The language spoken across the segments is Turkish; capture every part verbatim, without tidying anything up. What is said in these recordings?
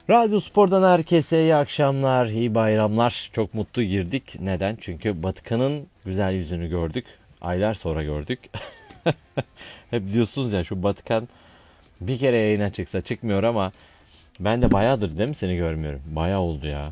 Radyo Spor'dan herkese iyi akşamlar, iyi bayramlar. Çok mutlu girdik. Neden? Çünkü Batıkan'ın güzel yüzünü gördük. Aylar sonra gördük. Hep diyorsunuz ya şu Batıkan bir kere yayına çıksa çıkmıyor ama ben de bayağıdır değil mi seni görmüyorum? Bayağı oldu ya.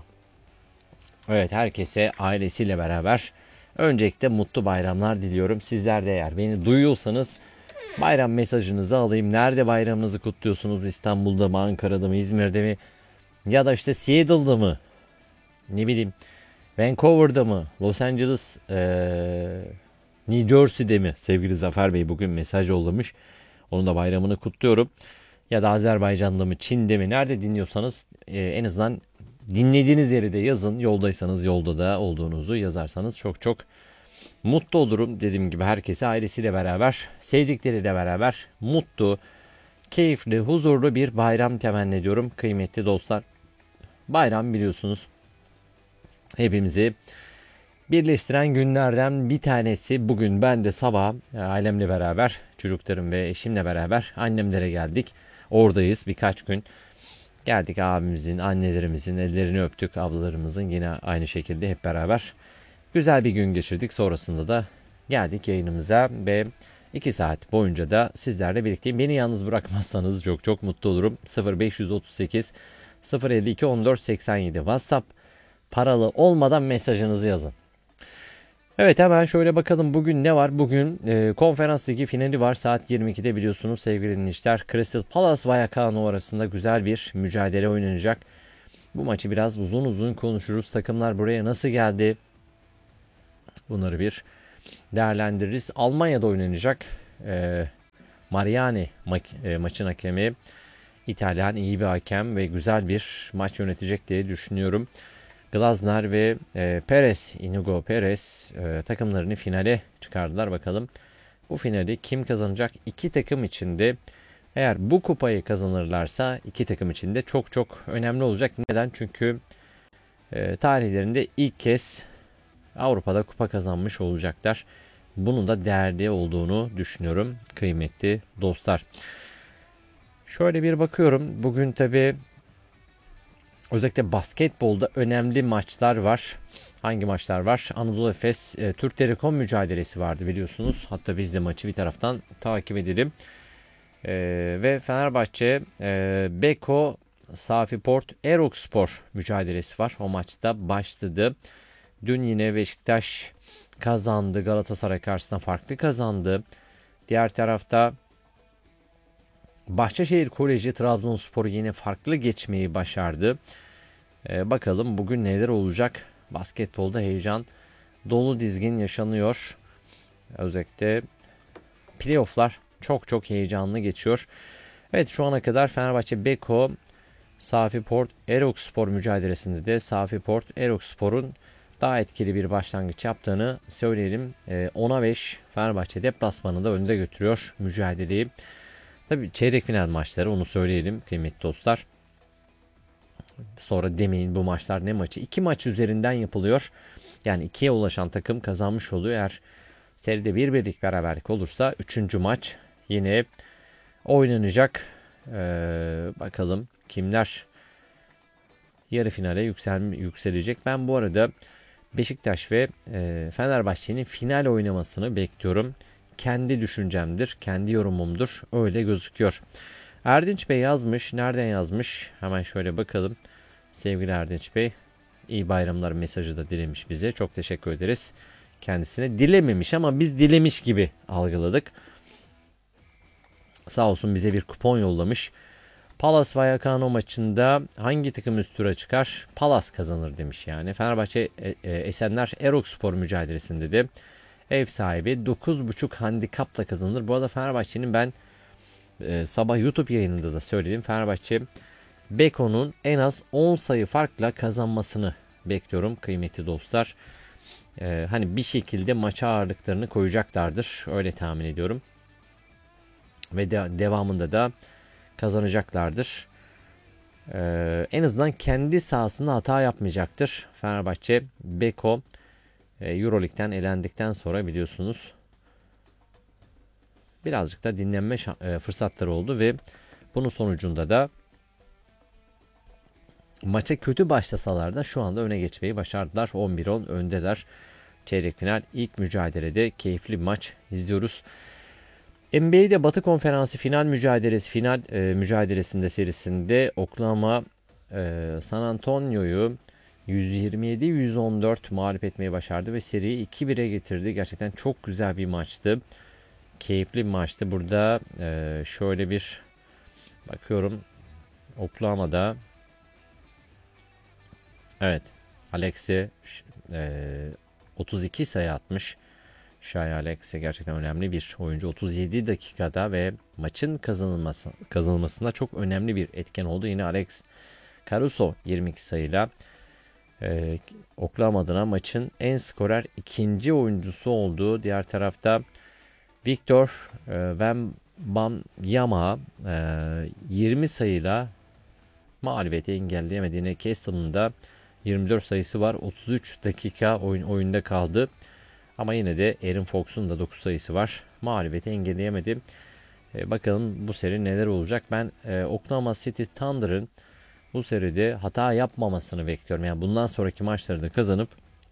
Evet, herkese ailesiyle beraber öncelikle mutlu bayramlar diliyorum. Sizler de eğer beni duyuyorsanız bayram mesajınızı alayım. Nerede bayramınızı kutluyorsunuz? İstanbul'da mı, Ankara'da mı, İzmir'de mi? Ya da işte Seattle'da mı? Ne bileyim, Vancouver'da mı? Los Angeles, ee, New Jersey'de mi? Sevgili Zafer Bey bugün mesaj yollamış. Onun da bayramını kutluyorum. Ya da Azerbaycan'da mı, Çin'de mi? Nerede dinliyorsanız ee, en azından dinlediğiniz yeri de yazın. Yoldaysanız yolda da olduğunuzu yazarsanız çok çok mutlu olurum. Dediğim gibi herkese ailesiyle beraber, sevdikleriyle beraber mutlu, keyifli, huzurlu bir bayram temenni ediyorum kıymetli dostlar. Bayram biliyorsunuz hepimizi birleştiren günlerden bir tanesi. Bugün ben de sabah e, ailemle beraber, çocuklarım ve eşimle beraber annemlere geldik. Oradayız birkaç gün. Geldik, abimizin, annelerimizin ellerini öptük. Ablalarımızın yine aynı şekilde hep beraber güzel bir gün geçirdik. Sonrasında da geldik yayınımıza ve iki saat boyunca da sizlerle birlikteyim. Beni yalnız bırakmazsanız çok çok mutlu olurum. sıfır beş otuz sekiz sıfır elli iki on dört seksen yedi WhatsApp, paralı olmadan mesajınızı yazın. Evet, hemen şöyle bakalım bugün ne var? Bugün e, konferans ligi finali var saat yirmi ikide biliyorsunuz sevgili dinleyiciler. Crystal Palace Vallecano arasında güzel bir mücadele oynanacak. Bu maçı biraz uzun uzun konuşuruz. Takımlar buraya nasıl geldi? Bunları bir değerlendiririz. Almanya'da oynanacak. E, Mariani ma- e, maçın hakemi. İtalyan iyi bir hakem ve güzel bir maç yönetecek diye düşünüyorum. Glasner ve e, Perez, Inigo Perez e, takımlarını finale çıkardılar. Bakalım bu finali kim kazanacak? İki takım içinde eğer bu kupayı kazanırlarsa iki takım içinde çok çok önemli olacak. Neden? Çünkü e, tarihlerinde ilk kez Avrupa'da kupa kazanmış olacaklar. Bunun da değerli olduğunu düşünüyorum kıymetli dostlar. Şöyle bir bakıyorum. Bugün tabi özellikle basketbolda önemli maçlar var. Hangi maçlar var? Anadolu Efes e, Türk Telekom mücadelesi vardı biliyorsunuz. Hatta biz de maçı bir taraftan takip edelim. E, ve Fenerbahçe e, Beko Safiport Erokspor mücadelesi var. O maçta başladı. Dün yine Beşiktaş kazandı. Galatasaray karşısında farklı kazandı. Diğer tarafta Bahçeşehir Koleji Trabzonspor'u yine farklı geçmeyi başardı. Ee, bakalım bugün neler olacak? Basketbolda heyecan dolu dizgin yaşanıyor. Özellikle playofflar çok çok heyecanlı geçiyor. Evet, şu ana kadar Fenerbahçe Beko Safiport Erokspor mücadelesinde de Safiport Erokspor'un daha etkili bir başlangıç yaptığını söyleyelim. Ee, ona beş Fenerbahçe deplasmanında önde götürüyor mücadeleyi. Tabii çeyrek final maçları, onu söyleyelim kıymetli dostlar. Sonra demeyin bu maçlar ne maçı. İki maç üzerinden yapılıyor. Yani ikiye ulaşan takım kazanmış oluyor. Eğer seride bir birlik beraberlik olursa üçüncü maç yine oynanacak. Ee, bakalım kimler yarı finale yüksel, yükselecek. Ben bu arada Beşiktaş ve e, Fenerbahçe'nin final oynamasını bekliyorum. Kendi düşüncemdir, kendi yorumumdur. Öyle gözüküyor. Erdinç Bey yazmış. Nereden yazmış? Hemen şöyle bakalım. Sevgili Erdinç Bey, iyi bayramlar mesajı da dilemiş bize. Çok teşekkür ederiz kendisine. Dilememiş ama biz dilemiş gibi algıladık. Sağ olsun bize bir kupon yollamış. Palace Vallecano maçında hangi takım üst tura çıkar? Palace kazanır demiş yani. Fenerbahçe e, e, Esenler Erokspor mücadelesinde de ev sahibi dokuz buçuk handikapla kazanır. Bu arada Fenerbahçe'nin ben e, sabah YouTube yayınında da söyledim. Fenerbahçe Beko'nun en az on sayı farkla kazanmasını bekliyorum kıymetli dostlar. E, hani bir şekilde maça ağırlıklarını koyacaklardır. Öyle tahmin ediyorum. Ve de, devamında da kazanacaklardır. Ee, en azından kendi sahasında hata yapmayacaktır. Fenerbahçe Beko e, Euroleague'den elendikten sonra biliyorsunuz birazcık da dinlenme e, fırsatları oldu ve bunun sonucunda da Maça kötü başlasalar da şu anda öne geçmeyi başardılar. on bir on öndeler. Çeyrek final ilk mücadelede keyifli bir maç izliyoruz. N B A'de Batı Konferansı final mücadelesi final e, mücadelesinde serisinde Oklahoma e, San Antonio'yu yüz yirmi yedi yüz on dört mağlup etmeyi başardı ve seriyi iki bire getirdi. Gerçekten çok güzel bir maçtı. Keyifli bir maçtı. Burada e, şöyle bir bakıyorum. Oklahoma'da evet Alex'i e, otuz iki sayı atmış. Shai Alex'e gerçekten önemli bir oyuncu. otuz yedi dakikada ve maçın kazanılması kazanılmasında çok önemli bir etken oldu. Yine Alex Caruso yirmi iki sayıyla e, Oklahoma adına maçın en skorer ikinci oyuncusu oldu. Diğer tarafta Victor e, Wembanyama e, yirmi sayıyla mağlubiyeti engelleyemediğine Castle'ın da yirmi dört sayısı var. otuz üç dakika oyun oyunda kaldı. Ama yine de Aaron Fox'un da dokuz sayısı var. Mağlubiyeti engelleyemedi. E, bakalım bu seri neler olacak. Ben e, Oklahoma City Thunder'ın bu seride hata yapmamasını bekliyorum. Yani bundan sonraki maçları da kazanıp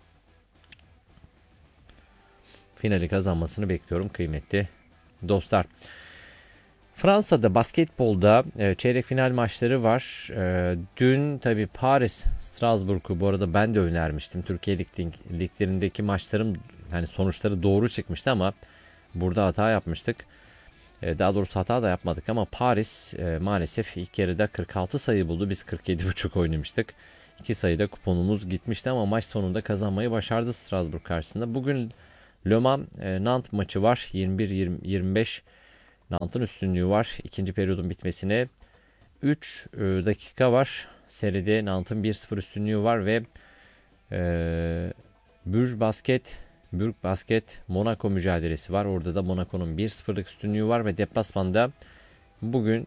finali kazanmasını bekliyorum kıymetli dostlar. Fransa'da basketbolda e, çeyrek final maçları var. E, dün tabii Paris Strasbourg'u bu arada ben de önermiştim. Türkiye lig, liglerindeki maçlarım hani sonuçları doğru çıkmıştı ama burada hata yapmıştık. E, daha doğrusu hata da yapmadık ama Paris e, maalesef ilk yarıda kırk altı sayı buldu. Biz kırk yedi buçuk oynamıştık. iki sayıda kuponumuz gitmişti ama maç sonunda kazanmayı başardı Strasbourg karşısında. Bugün Le Mans e, Nantes maçı var. yirmi bir yirmi beş Nant'ın üstünlüğü var. İkinci periyodun bitmesine üç e, dakika var. Seride Nant'ın bir sıfır üstünlüğü var ve e, Burj Basket Burj Basket Monaco mücadelesi var. Orada da Monaco'nun bir sıfırlık üstünlüğü var ve deplasmanda bugün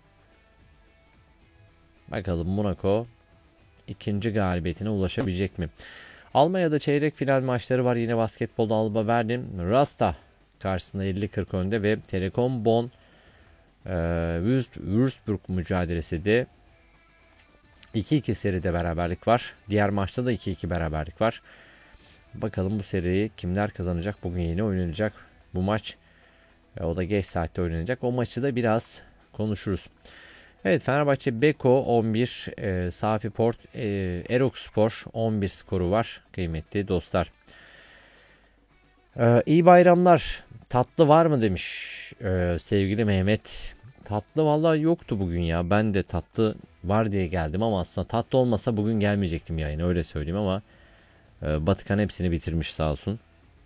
bakalım Monaco ikinci galibiyetine ulaşabilecek mi? Almanya'da çeyrek final maçları var. Yine basketbolda Alba Berlin Rasta karşısında elli kırk önde ve Telekom Bonn Ee, Würzburg mücadelesi de iki iki seride beraberlik var. Diğer maçta da iki iki beraberlik var. Bakalım bu seriyi kimler kazanacak? Bugün yine oynanacak bu maç. E, o da geç saatte oynanacak. O maçı da biraz konuşuruz. Evet, Fenerbahçe Beko on bir, e, Safi Port, e, Erokspor on bir skoru var kıymetli dostlar. E, iyi bayramlar. Tatlı var mı demiş e, sevgili Mehmet. Tatlı vallahi yoktu bugün ya. Ben de tatlı var diye geldim ama aslında tatlı olmasa bugün gelmeyecektim yayına, öyle söyleyeyim ama e, Batıkan hepsini bitirmiş sağ olsun.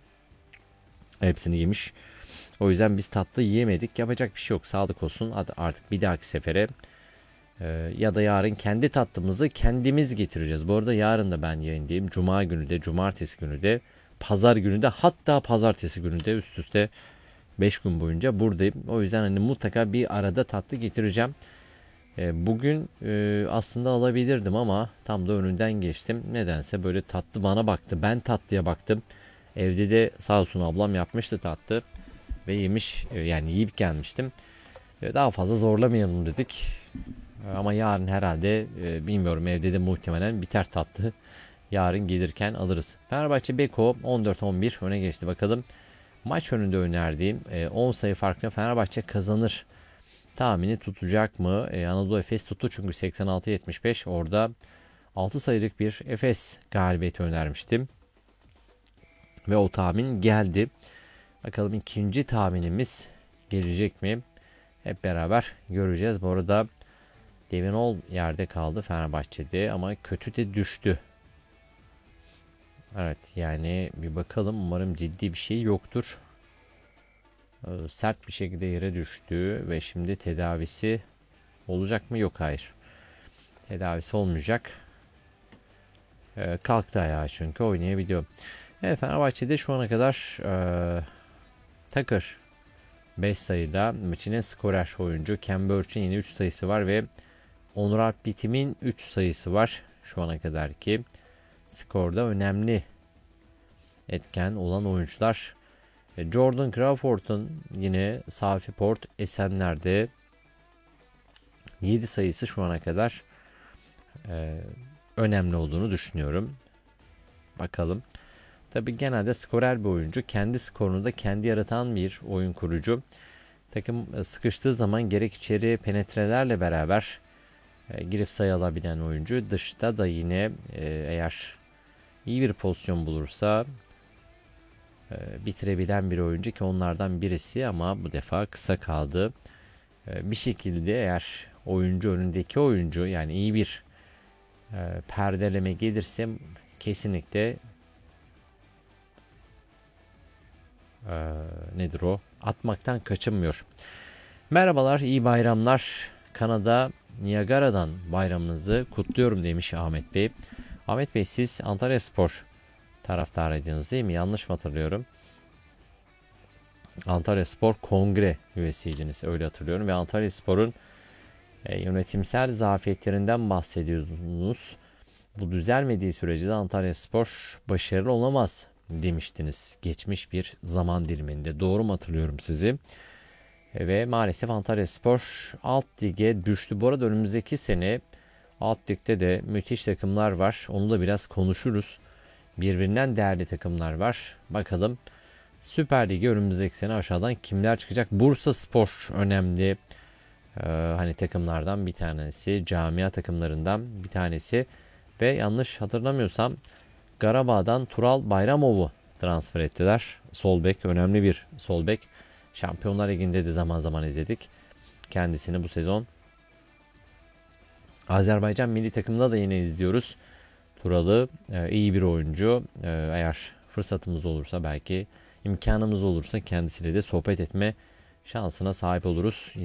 Hepsini yemiş. O yüzden biz tatlı yiyemedik. Yapacak bir şey yok. Sağlık olsun. Artık bir dahaki sefere e, ya da yarın kendi tatlımızı kendimiz getireceğiz. Bu arada yarın da ben yayındayım. Cuma günü de, cumartesi günü de, pazar günü de, hatta pazartesi günü de üst üste beş gün boyunca buradayım. O yüzden hani mutlaka bir arada tatlı getireceğim. E, bugün e, aslında alabilirdim ama tam da önünden geçtim. Nedense böyle tatlı bana baktı. Ben tatlıya baktım. Evde de sağ olsun ablam yapmıştı tatlı. Ve yemiş, e, yani yiyip gelmiştim. E, daha fazla zorlamayalım dedik. E, ama yarın herhalde e, bilmiyorum, evde de muhtemelen biter tatlı. Yarın gelirken alırız. Fenerbahçe Beko on dört on bir öne geçti, bakalım. Maç önünde önerdiğim on sayı farklı Fenerbahçe kazanır tahmini tutacak mı? E, Anadolu Efes tuttu çünkü seksen altı yetmiş beş, orada altı sayılık bir Efes galibiyeti önermiştim. Ve o tahmin geldi. Bakalım ikinci tahminimiz gelecek mi? Hep beraber göreceğiz. Bu arada Devinol yerde kaldı Fenerbahçe'de ama kötü de düştü. Evet, yani bir bakalım, umarım ciddi bir şey yoktur. Ee, sert bir şekilde yere düştü ve şimdi tedavisi olacak mı? Yok, hayır. Tedavisi olmayacak. Ee, kalktı ayağa çünkü oynayabiliyor. Evet, Fenerbahçe'de şu ana kadar e, Takır beş sayıyla maçın en skorer oyuncu. Ken Burch'un yine üç sayısı var ve Onur Alp Bitim'in üç sayısı var. Şu ana kadar ki skorda önemli etken olan oyuncular. Jordan Crawford'un yine Safi Port Esenler'de yedi sayısı şu ana kadar. Ee, önemli olduğunu düşünüyorum. Bakalım. Tabii genelde skorer bir oyuncu. Kendi skorunu da kendi yaratan bir oyun kurucu. Takım sıkıştığı zaman gerek içeri penetrelerle beraber e, girip sayı alabilen oyuncu. Dışta da yine e, eğer iyi bir pozisyon bulursa e, bitirebilen bir oyuncu ki onlardan birisi ama bu defa kısa kaldı. E, bir şekilde eğer oyuncu önündeki oyuncu yani iyi bir e, perdeleme gelirse kesinlikle e, nedir o? Atmaktan kaçınmıyor. Merhabalar, iyi bayramlar. Kanada Niagara'dan bayramınızı kutluyorum demiş Ahmet Bey. Ahmet Bey siz Antalyaspor taraftarıydınız değil mi? Yanlış mı hatırlıyorum? Antalyaspor Kongre üyesiydiniz öyle hatırlıyorum ve Antalyaspor'un e, yönetimsel zafiyetlerinden bahsediyordunuz. Bu düzelmediği sürece de Antalyaspor başarılı olamaz demiştiniz geçmiş bir zaman diliminde. Doğru mu hatırlıyorum sizi? E, ve maalesef Antalyaspor alt lige düştü. Bu arada önümüzdeki sene alt ligde de müthiş takımlar var. Onu da biraz konuşuruz. Birbirinden değerli takımlar var. Bakalım Süper Lig'e önümüzdeki sene aşağıdan kimler çıkacak? Bursaspor önemli. Ee, hani takımlardan bir tanesi. Camia takımlarından bir tanesi. Ve yanlış hatırlamıyorsam Karabağ'dan Tural Bayramov'u transfer ettiler. Sol bek, önemli bir sol bek. Şampiyonlar Ligi'nde de zaman zaman izledik. Kendisini bu sezon Azerbaycan milli takımında da yine izliyoruz. Tural'ı e, iyi bir oyuncu. E, eğer fırsatımız olursa belki imkanımız olursa kendisiyle de sohbet etme şansına sahip oluruz.